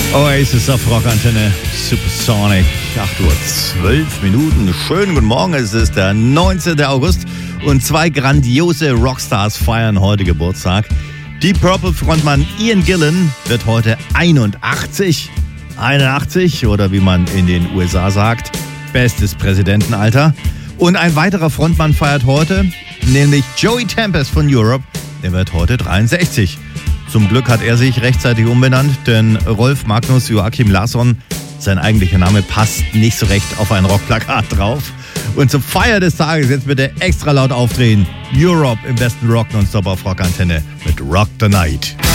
Oasis auf Rockantenne, Supersonic, 8:12 Uhr. Schönen guten Morgen, es ist der 19. August und zwei grandiose Rockstars feiern heute Geburtstag. Deep Purple Frontmann Ian Gillan wird heute 81 oder wie man in den USA sagt, bestes Präsidentenalter. Und ein weiterer Frontmann feiert heute, nämlich Joey Tempest von Europe, der wird heute 63. Zum Glück hat er sich rechtzeitig umbenannt, denn Rolf Magnus Joachim Larsson, sein eigentlicher Name, passt nicht so recht auf ein Rockplakat drauf. Und zur Feier des Tages jetzt bitte extra laut aufdrehen. Europe im besten Rock nonstop auf Rockantenne mit Rock the Night.